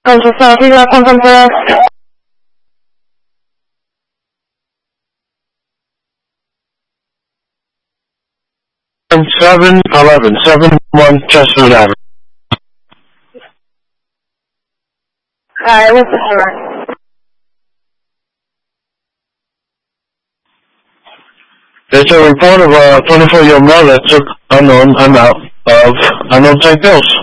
Society, confirm. 71171 Chesterfield Avenue. Hi, what's the number? There's a report of a 24-year-old male that took unknown amount of unknown tank pills.